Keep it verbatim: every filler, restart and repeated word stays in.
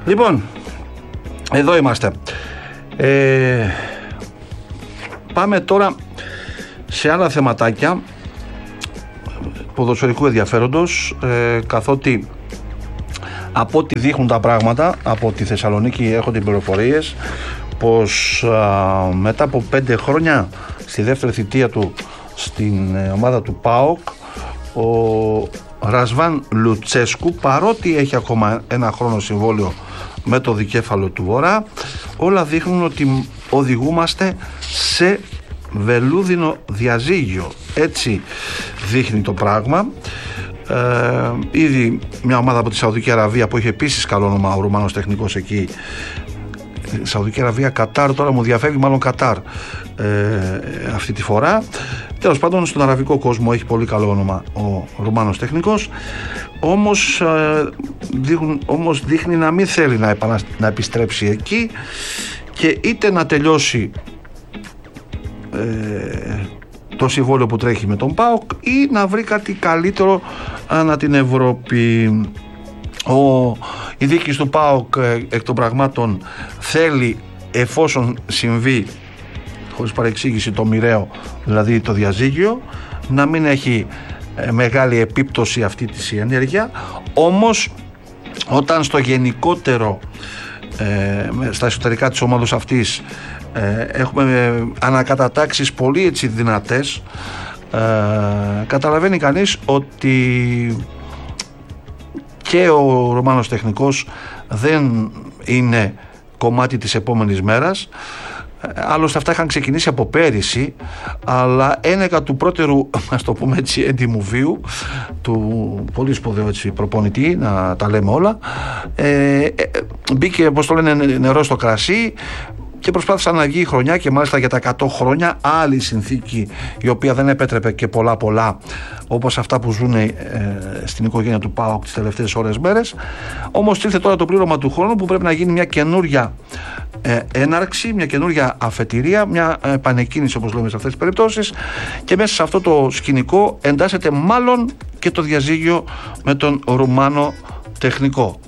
Λοιπόν, εδώ είμαστε. Ε, πάμε τώρα σε άλλα θεματάκια ποδοσφαιρικού ενδιαφέροντος, ε, καθότι από ό,τι δείχνουν τα πράγματα από τη Θεσσαλονίκη έρχονται πληροφορίες πως α, μετά από πέντε χρόνια στη δεύτερη θητεία του στην ε, ομάδα του ΠΑΟΚ, ο Ρασβάν Λουτσέσκου, παρότι έχει ακόμα ένα χρόνο συμβόλαιο με το δικέφαλο του Βορρά, όλα δείχνουν ότι οδηγούμαστε σε βελούδινο διαζύγιο. Έτσι δείχνει το πράγμα. Ε, ήδη μια ομάδα από τη Σαουδική Αραβία που έχει επίσης καλό όνομα, ο Ρουμάνος τεχνικός εκεί, Σαουδική Αραβία, Κατάρ, τώρα μου διαφεύγει, μάλλον Κατάρ ε, αυτή τη φορά. Τέλος πάντων, στον αραβικό κόσμο έχει πολύ καλό όνομα ο Ρουμάνος τεχνικός, όμως, ε, δείχνουν, όμως δείχνει να μην θέλει να, επανα, να επιστρέψει εκεί και είτε να τελειώσει ε, το συμβόλαιο που τρέχει με τον ΠΑΟΚ ή να βρει κάτι καλύτερο ανά την Ευρώπη. Ο, η διοίκηση του ΠΑΟΚ εκ των πραγμάτων θέλει, εφόσον συμβεί χωρίς παρεξήγηση το μοιραίο, δηλαδή το διαζύγιο, να μην έχει ε, μεγάλη επίπτωση αυτή της ενέργεια. Όμως όταν στο γενικότερο ε, στα εσωτερικά της ομάδας αυτής ε, έχουμε ανακατατάξεις πολύ έτσι δυνατές, ε, καταλαβαίνει κανείς ότι και ο Ρουμάνος τεχνικός δεν είναι κομμάτι της επόμενης μέρας. Άλλωστε αυτά είχαν ξεκινήσει από πέρυσι, αλλά ένεκα του πρώτερου, ας το πούμε έτσι, έντιμου βίου του πολύ σπουδαίου έτσι προπονητή, να τα λέμε όλα, ε, ε, μπήκε, όπως το λένε, νερό στο κρασί και προσπάθησαν να βγει η χρονιά, και μάλιστα για τα εκατό χρόνια, άλλη συνθήκη η οποία δεν επέτρεπε και πολλά πολλά όπως αυτά που ζουν ε, στην οικογένεια του ΠΑΟΚ τις τελευταίες ώρες μέρες. Όμως ήρθε τώρα το πλήρωμα του χρόνου που πρέπει να γίνει μια καινούρια ε, έναρξη, μια καινούρια αφετηρία, μια επανεκκίνηση όπως λέμε σε αυτές τις περιπτώσεις, και μέσα σε αυτό το σκηνικό εντάσσεται μάλλον και το διαζύγιο με τον Ρουμάνο τεχνικό.